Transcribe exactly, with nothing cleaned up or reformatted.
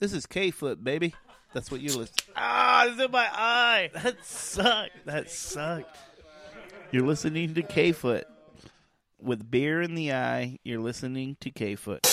This is K-Foot, baby. That's what you listen. Ah, it's in my eye. That sucked. That sucked. You're listening to K-Foot. With beer in the eye, you're listening to K-Foot.